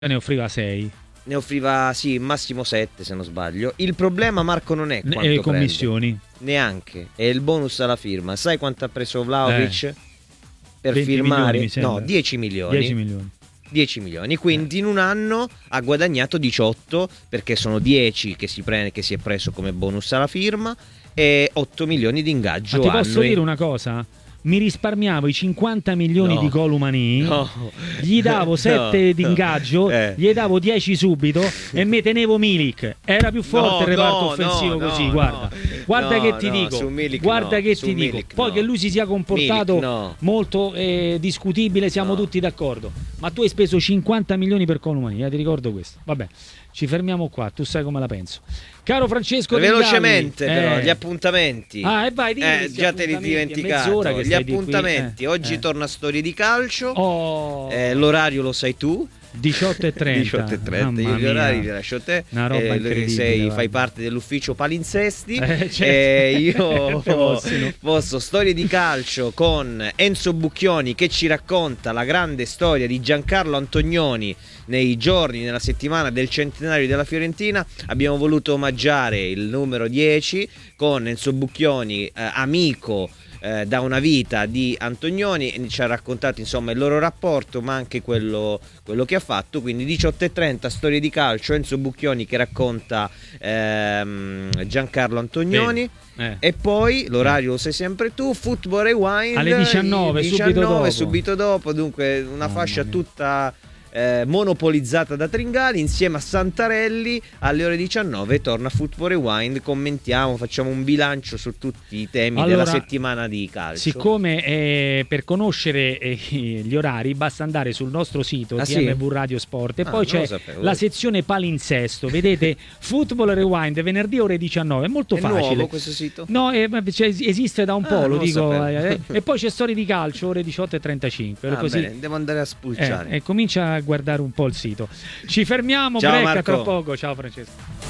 ne offriva 6. Ne offriva, sì, massimo 7 se non sbaglio. Il problema, Marco, non è quanto E commissioni. prende, neanche, è il bonus alla firma. Sai quanto ha preso Vlahovic per 20 firmare? milioni, mi sembra. No, 10 milioni. 10 milioni. 10 milioni, quindi in un anno ha guadagnato 18, perché sono 10 che si è preso come bonus alla firma e 8 milioni di ingaggio Ma ti annui. posso dire una cosa? Mi risparmiavo i 50 milioni di Colomani, gli davo 7 di ingaggio, gli davo 10 subito e me tenevo Milik. Era più forte il reparto offensivo così, guarda che ti dico, guarda che ti dico. Poi che lui si sia comportato molto discutibile, siamo tutti d'accordo. Ma tu hai speso 50 milioni per Colomani, ti ricordo questo. Vabbè, ci fermiamo qua, tu sai come la penso. Caro Francesco velocemente però gli appuntamenti. Vai, già te li dimenticato. Gli appuntamenti. Oggi torna Storie di Calcio. L'orario lo sai tu. 18:30. 18:30. Gli orari li lascio te. Una roba incredibile. Fai parte dell'ufficio palinsesti. Certo. Io posso Storie di Calcio con Enzo Bucchioni che ci racconta la grande storia di Giancarlo Antonioni nella settimana del centenario della Fiorentina. Abbiamo voluto omaggiare il numero 10 con Enzo Bucchioni, amico da una vita di Antonioni, ci ha raccontato insomma il loro rapporto, ma anche quello che ha fatto. Quindi 18:30 Storie di Calcio, Enzo Bucchioni che racconta Giancarlo Antonioni. E poi l'orario lo sai sempre tu, Football Rewind alle 19 subito dopo. Dunque una fascia tutta monopolizzata da Tringali insieme a Santarelli. Alle ore 19 torna Football Rewind, commentiamo, facciamo un bilancio su tutti i temi della settimana di calcio. Siccome per conoscere gli orari basta andare sul nostro sito TMV Radio Sport e poi c'è la sezione palinsesto, vedete Football Rewind venerdì ore 19, è molto facile. È nuovo questo sito? No, esiste da un po', lo dico e poi c'è Storie di Calcio ore 18:35. Così. Bene, devo andare a spulciare e comincia a guardare un po' il sito. Ci fermiamo, ciao, break Marco. tra poco. Ciao Francesco.